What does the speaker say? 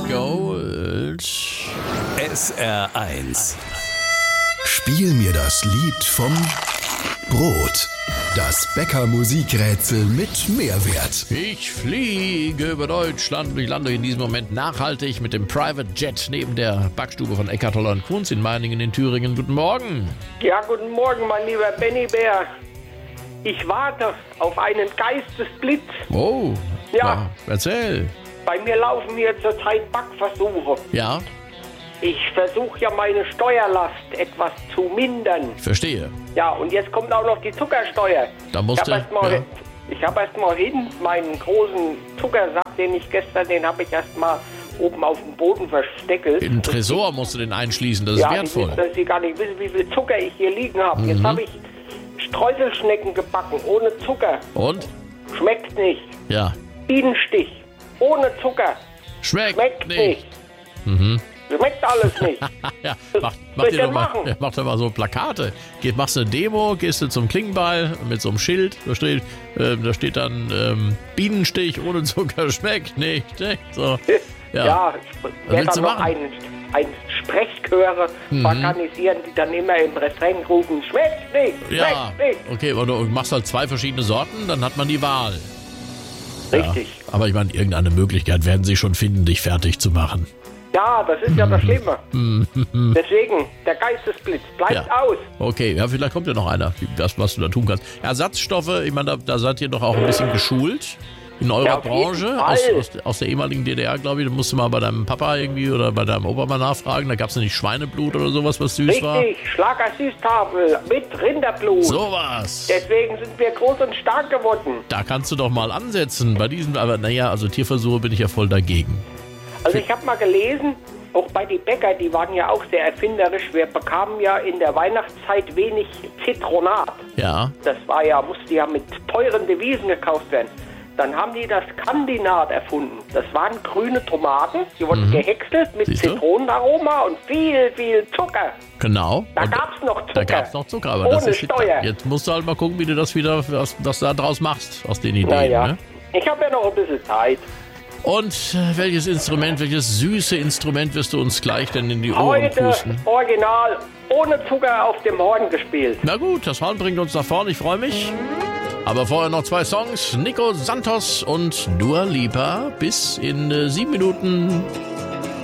Gold. SR1. Spiel mir das Lied vom Brot. Das Bäcker-Musikrätsel mit Mehrwert. Ich fliege über Deutschland und ich lande in diesem Moment nachhaltig mit dem Private Jet neben der Backstube von Eckart Toller & Kunz in Meiningen in Thüringen. Guten Morgen. Ja, guten Morgen, mein lieber Benny Bär. Ich warte auf einen Geistesblitz. Oh, Ja. Erzähl. Bei mir laufen hier zurzeit Backversuche. Ja, Ich versuche ja meine Steuerlast etwas zu mindern. ich verstehe. Ja, und jetzt kommt auch noch die Zuckersteuer. Da musst Ich habe erst mal hinten meinen großen Zuckersack, den habe ich erst mal oben auf dem Boden versteckelt. In den Tresor musst du den einschließen, das ist Ja, wertvoll. dass Sie gar nicht wissen, wie viel Zucker ich hier liegen habe. Jetzt habe ich Streuselschnecken gebacken, ohne Zucker. Und? Schmeckt nicht. Ja. Bienenstich, ohne Zucker. Schmeckt Schmeckt nicht. nicht. Schmeckt alles nicht. Ja, mach soll ich dir doch denn mal, machen? mach doch mal so Plakate. Machst eine Demo, gehst du zum Klingenball mit so einem Schild, da steht dann Bienenstich ohne Zucker, schmeckt nicht. So. Ja, ich werde willst dann du noch machen? ein Sprechchöre organisieren, die dann immer im Refrain rufen, schmeckt nicht, Ja, schmeckt nicht. okay, aber du machst halt 2 verschiedene Sorten, dann hat man die Wahl. Richtig. Ja, aber ich meine, irgendeine Möglichkeit werden sie schon finden, dich fertig zu machen. Ja, das ist ja das Schlimme. Deswegen, der Geistesblitz bleibt aus. Okay, ja, vielleicht kommt ja noch einer, was du da tun kannst. Ersatzstoffe, ich meine, da seid ihr doch auch ein bisschen geschult in eurer Ja, auf jeden Branche, Fall. aus der ehemaligen DDR, glaube ich. Da musst du mal bei deinem Papa irgendwie oder bei deinem Opa mal nachfragen. Da gab es ja nicht Schweineblut oder sowas, was süß war. Richtig, Schlagersüßtafel mit Rinderblut. Sowas. Deswegen sind wir groß und stark geworden. Da kannst du doch mal ansetzen bei diesen, aber naja, also Tierversuche bin ich ja voll dagegen. Also ich habe mal gelesen, auch bei den Bäcker, die waren ja auch sehr erfinderisch. Wir bekamen ja in der Weihnachtszeit wenig Zitronat. Ja, Musste ja mit teuren Devisen gekauft werden. Dann haben die das Kandinat erfunden. Das waren grüne Tomaten, die wurden gehäckselt mit Siehst du? Zitronenaroma und viel, viel Zucker. genau. Da Und gab's noch Zucker. Da gab's noch Zucker, aber Ohne das ist Steuer. jetzt musst du halt mal gucken, wie du das wieder, was du da draus machst aus den Ideen. Naja, Ne? ich habe ja noch ein bisschen Zeit. Und welches süße Instrument wirst du uns gleich denn in die Ohren Heute pusten? original ohne Zucker auf dem Horn gespielt. Na gut, das Horn bringt uns nach vorne, ich freue mich. Aber vorher noch 2 Songs, Nico Santos und Dua Lipa. Bis in 7 Minuten.